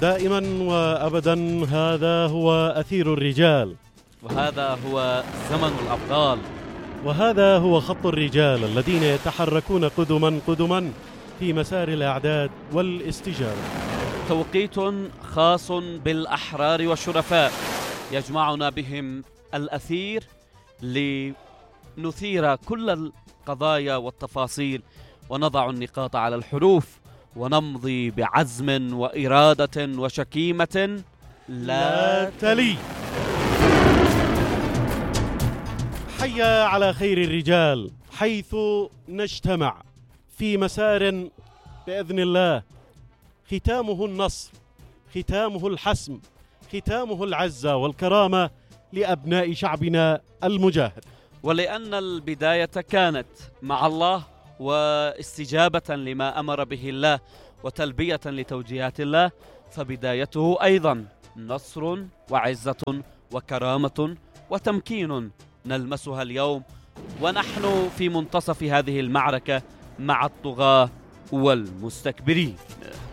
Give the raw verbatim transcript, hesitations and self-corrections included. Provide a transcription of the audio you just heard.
دائما وأبدا هذا هو أثير الرجال، وهذا هو زمن الأبطال، وهذا هو خط الرجال الذين يتحركون قدما قدما في مسار الإعداد والاستجابة. توقيت خاص بالأحرار والشرفاء يجمعنا بهم الأثير لنثير كل القضايا والتفاصيل ونضع النقاط على الحروف ونمضي بعزم وإرادة وشكيمة لا تلي. حيا على خير الرجال حيث نجتمع في مسار بإذن الله ختامه النصر، ختامه الحسم، ختامه العزة والكرامة لأبناء شعبنا المجاهد. ولأن البداية كانت مع الله واستجابة لما أمر به الله وتلبية لتوجيهات الله، فبدايته أيضا نصر وعزة وكرامة وتمكين نلمسها اليوم ونحن في منتصف هذه المعركة مع الطغاة والمستكبرين.